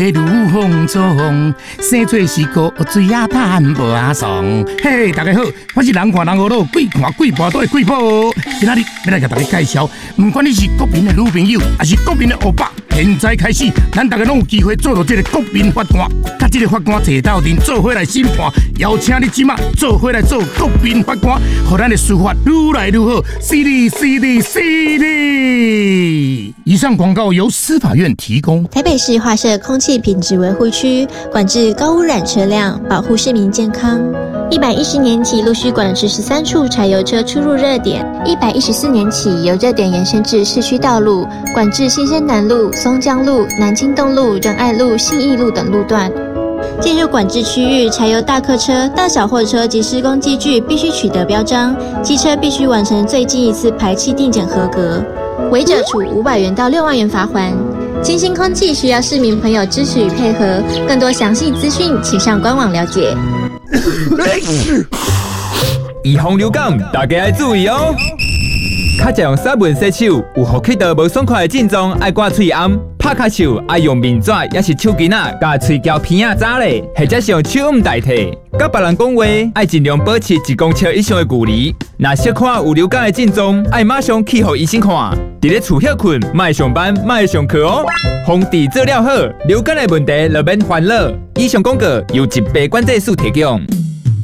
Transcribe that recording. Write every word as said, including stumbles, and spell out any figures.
如风作风，生做是个水啊淡无啊爽。嘿，大家好，我是人看人学老，鬼看鬼跋倒的鬼婆。今仔日要来给大家介绍，不管你是国民的女朋友，还是国民的欧巴，现在开始，咱大家拢有机会做到这个国民法官，甲这个法官坐斗阵，做伙来审判。邀请你即马做伙来做国民法官，让咱的司法愈来愈好，犀利犀利犀利。以上广告由司法院提供。 台北市划设空气品质维护区，管制高污染车辆，保护市民健康。一百一十年起，陆续管制十三处柴油车出入热点。一百一十四年起，由热点延伸至市区道路，管制新生南路、松江路、南京东路、仁爱路、信义路等路段。进入管制区域，柴油大客车、大小货车及施工机具必须取得标章，机车必须完成最近一次排气定检合格，违者处五百元到六万元罚锾。清新空气需要市民朋友支持与配合，更多详细资讯请上官网了解。 预防流感，大家要注意哦。较常用沙文洗手，有呼吸道无爽快的症状，爱刮喙暗。拍卡手爱用面纸，也是手巾仔，甲喙胶片仔扎咧，或者是用手捂代替。甲别人讲话，爱尽量保持一公尺以上的距离。若小看有流感的症状，爱马上去互医生看。伫咧厝休困，莫上班，莫上课哦。防治做了好，流感的问题就免烦恼。以上广告由疾病管制署提供。